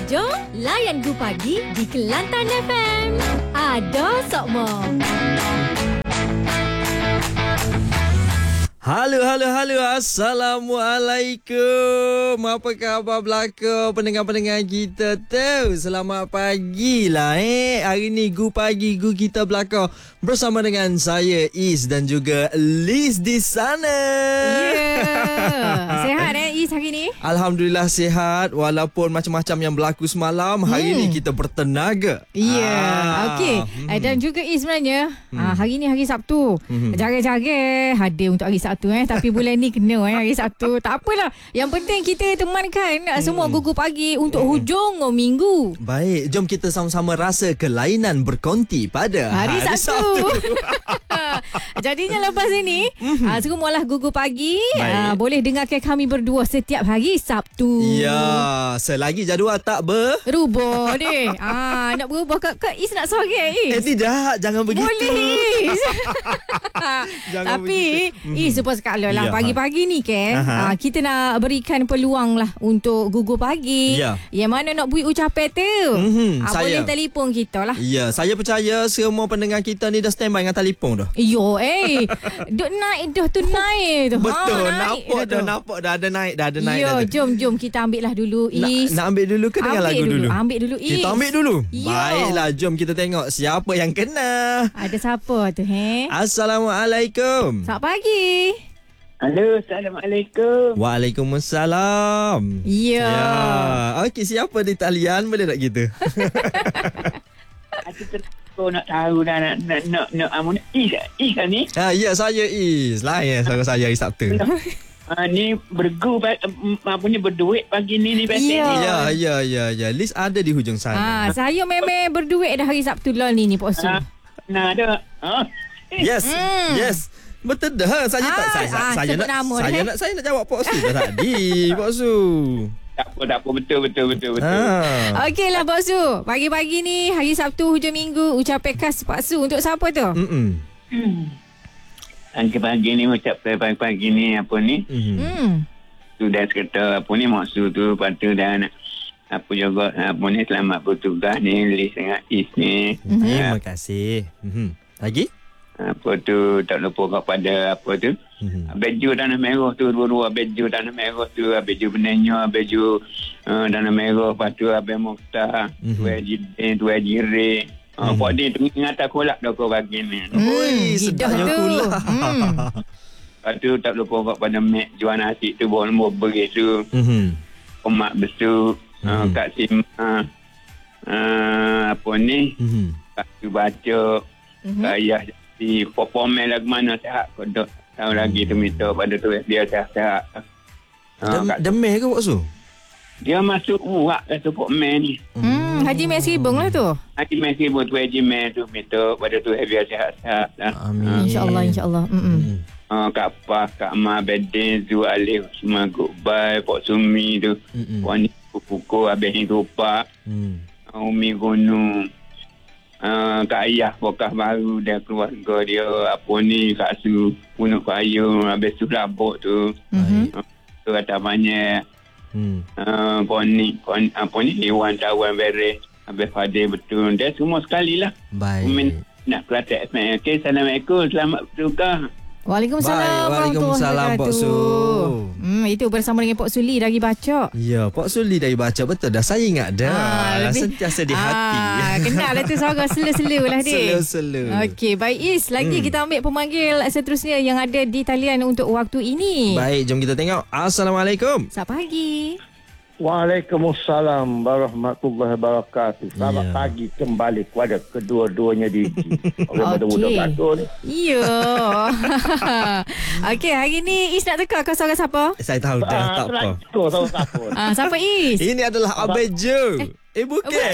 Jom layan Gu Pagi di Kelantan FM. Ada Sokmo. Halo. Assalamualaikum. Apa khabar belaka pendengar-pendengar kita tu? Selamat pagi lah Hari ni Gu Pagi Gu kita belaka bersama dengan saya Is dan juga Liz di sana. Sihat Is hari ni? Alhamdulillah sihat. Walaupun macam-macam yang berlaku semalam, hari ni kita bertenaga. Okey. Dan juga Is sebenarnya hari ni hari Sabtu. Jaga-jaga hadir untuk hari Sabtu tapi bulan ni kena hari Sabtu. Tak apalah. Yang penting kita temankan semua Gugu Pagi untuk hujung minggu. Baik, jom kita sama-sama rasa kelainan berkonti pada hari Sabtu. Jadinya lepas ini semualah Gugu Pagi boleh dengarkan kami berdua setiap hari Sabtu. Ya, selagi jadual tak berubah deh. Nak berubah Kak Is nak sorang tidak, jangan begitu. Boleh. Tapi Is supaya sekala lah pagi-pagi ni kita nak berikan peluang lah untuk Gugu Pagi. Yang mana nak buat ucapan tu boleh telefon kita lah. Ya, saya percaya semua pendengar kita ni dah standby dengan telefon dah. Duk naik dah tu naik tu. Betul, nampak dah ada naik dah. Jom kita ambil lah dulu Is. Nak ambil dulu ke dengan lagu dulu? Ambil dulu Is. Kita ambil dulu. Baiklah, jom kita tengok siapa yang kena. Ada siapa tu Assalamualaikum. Selamat pagi. Halo, Assalamualaikum. Waalaikumsalam. Ya. Okey, siapa di talian? Boleh tak kita? Aku nak tahu dah nak amun Is kan ni? Ya, saya Is. Lain saya hari Sabtu. Ni bergu punya berduit pagi ni biasa. Ya. Liz ada di hujung sana. Saya memang berduit dah hari Sabtu lah ni Pak Su. Ada. Yes. Betul dah. Saya nak jawab Pak Su dah tadi. Pak Su. Tak apa, betul. Okeylah Pak Su. Pagi-pagi ni hari Sabtu hujung minggu, ucapan khas Pak Su untuk siapa tu? Pagi ni pagi ni apa ni? Sudah sekretar apa ni maksud tu patu dan apa juga apa ni selamat bertugas ni Liz dengan Is ni. Terima kasih. Lagi? Apa tu tak lupa kepada apa tu baju tanah merah tu dua-dua baju tanah merah tu baju benanya baju tanah merah lepas tu Abang Mokhtar tu Jire Pak Din tu ingatan kolak dah kau bagi ni sedapnya kolak. Lepas tu tak lupa kepada Mek jual nasi tu bawa nombor beris tu Mak Besu Kak Sima apa ni Kak tu baca Kak Ayah di performan lagu mana sihat kodok tahun lagi tu minta pada tu dia sihat. Demeh ke Pak Su? Dia masuk buat lah tu performan ni. Haji Mek Sibung lah tu. Haji Mek Sibung tu Haji Mek tu minta pada tu dia sihat-sihat lah. Amin. InsyaAllah. Kak Pah, Kak Ma, Bedin, Zu Alif, semua goodbye, Pak Sumi tu. Pak ni pukul habis ni tupak. Umi Gunung. Kak Ayah bokah baru dan keluarga dia apa ni Kak Su punuk kayu habis tu labuk tu tu kata banyak poni apa ni hewan tawan beres habis Fadil betul dia semua sekali lah. Baik nak Kelantan FM. Okay, Assalamualaikum, selamat bertugas. Waalaikumsalam Pak Su. Itu bersama dengan Pak Suli dari Bacok. Ya, Pak Suli dari Bacok. Betul dah, saya ingat dah. Sentiasa di hati. Kenal lah tu suara selu-selu lah dia. Selu. Okey, baik Is. Lagi kita ambil pemanggil seterusnya yang ada di talian untuk waktu ini. Baik, jom kita tengok. Assalamualaikum. Selamat pagi. Waalaikumsalam warahmatullahi wabarakatuh. Selamat pagi kembali kepada kedua-duanya di orang muda-muda betul. Ya. Okey, hari ni Is nak teka kau suara siapa? Saya tahu dah, tak apa. Siapa Is? Ini adalah Abejo. Bukan.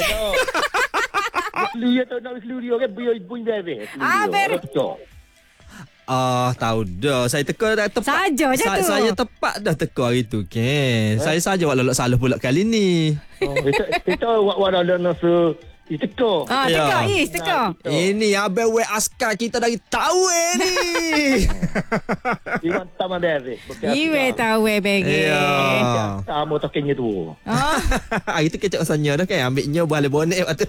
Dia tahu nak studio kan bunyi bebe. Betul. Tahu dah. Saya teka dah tepat. Saja je tu. Saya tepat dah teka hari tu, Ken. Saya saja buat lolok salah pula kali ni. Kita awak ada nasi Teka. Teka Is, teka. Ini Abang we askar kita dari Tawe ni. Iwan taman dari. Iwe tahu bege. Ya. Kamu tokennya tu. Hari tu kecak rasanya dah kan. Ambilnya buah bonek waktu.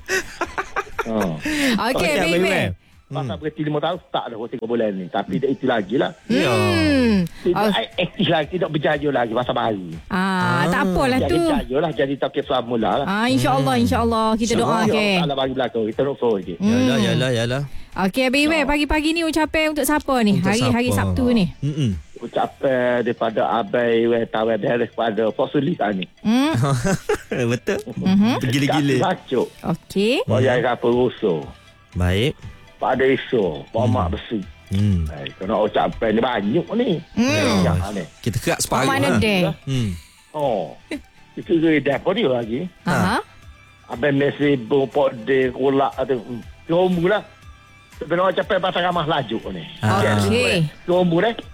Okey, baby. Pasal berhenti 5 tahun tak dah 3 bulan ni. Tapi dia itu lagi lah. Tidak aktif lagi, tidak berjaya lagi pasal baru. Tak apalah tu. Jadi berjaya lah, jadi tokek semula lah. InsyaAllah kita doa ke. Allah bagi belakang, kita nak follow je. Yalah. Okey, baby, pagi-pagi ni ucapan untuk siapa ni? Hari Sabtu ni. Ucapan daripada Abai Tahu beres pada Pok Suli kan ni. Betul. Gila-gila. Bacuk. Okey. Bayar apa rusuh. Baik. Pada esok, Mak besi. Kena ucapan ni banyak ni. Kita kerak separuh. Mana dia? Itu dah apa dia lagi. Abang mesti bumpok dia kulak tu. Jombu lah. Sebenarnya ucapan pasal ramah laju ni. Okey. Jombu deh.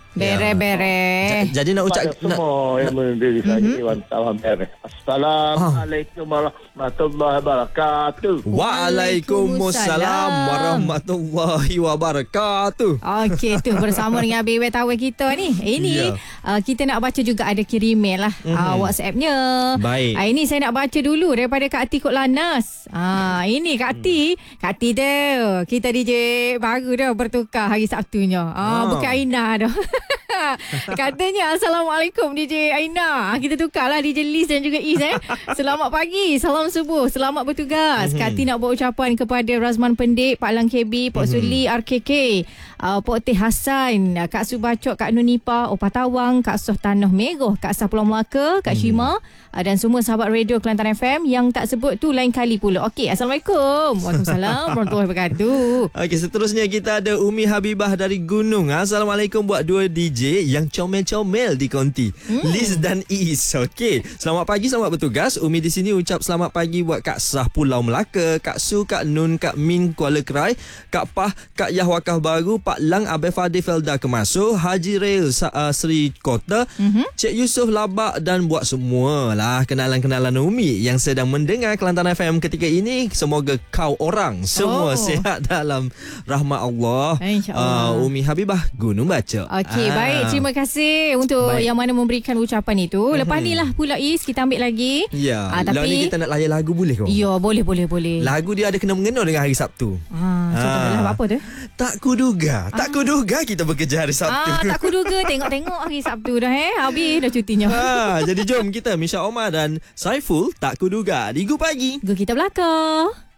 Bere. Jadi nak ucap semua yang berdiri saja Iwan Tawam beres. Assalamualaikum warahmatullahi wabarakatuh. Waalaikumsalam warahmatullahi wabarakatuh. Okey, tu bersama dengan Abi Tahu kita ni. Ini kita nak baca juga ada kiriman lah WhatsApp-nya. Baik. Ini saya nak baca dulu daripada Kak Ati Kok Lanas. Ini Kak Ati tu. Kita DJ baru dah bertukar hari Sabtunya. Bukan Aina dah. Katanya Assalamualaikum DJ Aina. Kita tukarlah DJ Liz dan juga Is Selamat pagi, salam subuh, selamat bertugas. Kati nak buat ucapan kepada Razman Pendik, Pak Lang KB, Pok Suli RKK, Pok Teh Hassan, Kak Subacok, Kak Nunipa, Opah Tawang, Kak Soh Tanah Megoh, Kak Sah Pulau Melaka, Kak Shima, dan semua sahabat radio Kelantan FM yang tak sebut tu lain kali pula. Okey, Assalamualaikum. Waalaikumsalam warahmatullahi wabarakatuh. Okey, seterusnya kita ada Umi Habibah dari Gunung. Assalamualaikum buat dua DJ yang comel-comel di konti. Liz dan Is. Okey, selamat pagi, selamat bertugas. Umi di sini ucap selamat pagi buat Kak Sah Pulau Melaka, Kak Su, Kak Nun, Kak Min Kuala Kerai, Kak Pah, Kak Yah Wakaf Baru, Pak Lang, Abel Fadil Felda Kemasu, Haji Rail Sri Kota, Cik Yusof Labak dan buat semua lah kenalan-kenalan Umi yang sedang mendengar Kelantan FM ketika ini. Semoga kau orang semua sihat dalam rahmat Allah. InsyaAllah. Umi Habibah Gunung Baca. Okey, baik. Terima kasih untuk yang mana memberikan ucapan itu. Lepas ni lah pula Is, kita ambil lagi. Ya, tapi ni kita nak layan lagu boleh ke? Ya, boleh. Lagu dia ada kena-mengena dengan hari Sabtu. Contohnya apa tu? Tak kuduga kita bekerja hari Sabtu. Tak kuduga. Tengok-tengok hari Sabtu dah habis dah cutinya. Jadi jom kita Misha Omar dan Saiful Tak Kuduga di Gu Pagi. Gu kita belakang.